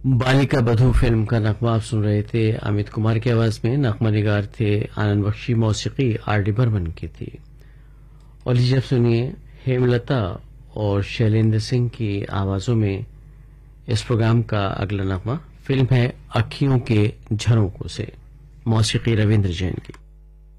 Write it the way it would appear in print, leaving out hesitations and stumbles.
बालिका बधू फिल्म का नगमा आप सुन रहे थे अमित कुमार की आवाज में। नगमा निगार थे आनंद बख्शी, मौसीकी आर डी बर्मन की थी। और लीजिए अब सुनिए हेमलता और शैलेंद्र सिंह की आवाजों में इस प्रोग्राम का अगला नगमा। फिल्म है अखियों के झरोकों से, मौसीकी रविंद्र जैन की।